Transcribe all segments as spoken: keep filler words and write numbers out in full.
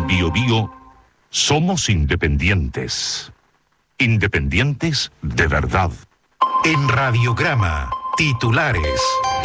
Bío Bío somos independientes. Independientes de verdad. En Radiograma, titulares.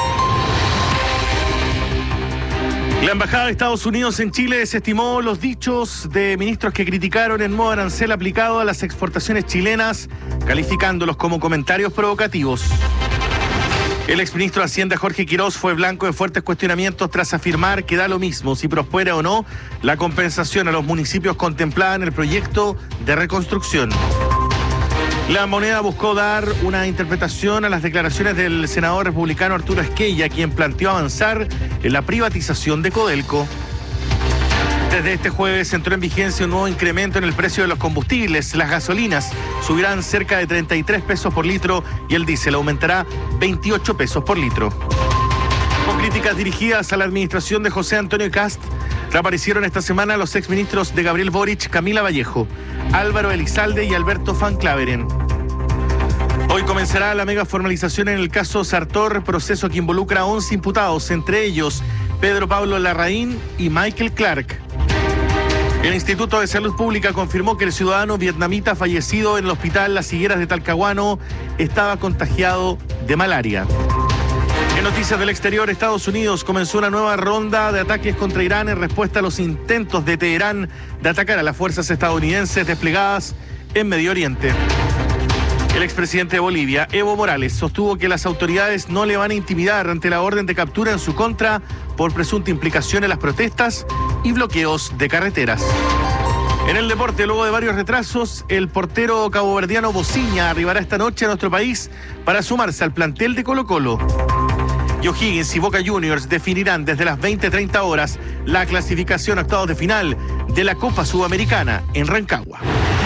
La Embajada de Estados Unidos en Chile desestimó los dichos de ministros que criticaron el nuevo arancel aplicado a las exportaciones chilenas, calificándolos como comentarios provocativos. El exministro de Hacienda Jorge Quirós fue blanco de fuertes cuestionamientos tras afirmar que da lo mismo si prospera o no la compensación a los municipios contemplada en el proyecto de reconstrucción. La Moneda buscó dar una interpretación a las declaraciones del senador republicano Arturo Esquella, quien planteó avanzar en la privatización de Codelco. Desde este jueves entró en vigencia un nuevo incremento en el precio de los combustibles. Las gasolinas subirán cerca de treinta y tres pesos por litro y el diésel aumentará veintiocho pesos por litro. Con críticas dirigidas a la administración de José Antonio Kast, reaparecieron esta semana los exministros de Gabriel Boric, Camila Vallejo, Álvaro Elizalde y Alberto Van Claveren. Hoy comenzará la mega formalización en el caso Sartor, proceso que involucra a once imputados, entre ellos Pedro Pablo Larraín y Michael Clark. El Instituto de Salud Pública confirmó que el ciudadano vietnamita fallecido en el hospital Las Higueras de Talcahuano estaba contagiado de malaria. En noticias del exterior, Estados Unidos comenzó una nueva ronda de ataques contra Irán en respuesta a los intentos de Teherán de atacar a las fuerzas estadounidenses desplegadas en Medio Oriente. El expresidente de Bolivia, Evo Morales, sostuvo que las autoridades no le van a intimidar ante la orden de captura en su contra por presunta implicación en las protestas y bloqueos de carreteras. En el deporte, luego de varios retrasos, el portero caboverdiano Bociña arribará esta noche a nuestro país para sumarse al plantel de Colo-Colo. Y O'Higgins y Boca Juniors definirán desde las veinte treinta horas la clasificación a octavos de final de la Copa Sudamericana en Rancagua.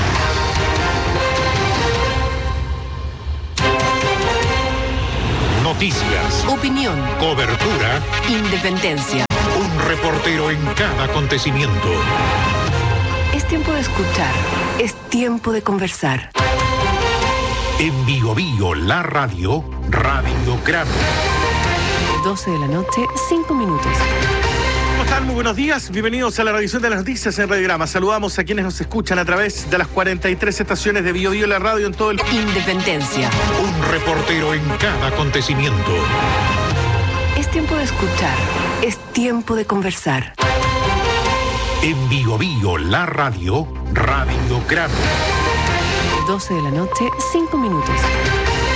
Noticias, opinión, cobertura, independencia. Un reportero en cada acontecimiento. Es tiempo de escuchar, es tiempo de conversar. En Bío Bío, la radio, Radiograma. doce de la noche, cinco minutos. ¿Cómo están? Muy buenos días. Bienvenidos a la revisión de las noticias en Radiograma. Saludamos a quienes nos escuchan a través de las cuarenta y tres estaciones de Bío Bío, la radio en todo el... Independencia. Un reportero en cada acontecimiento. Es tiempo de escuchar, es tiempo de conversar. En Bío Bío, la radio, Radiograma. doce de la noche, cinco minutos.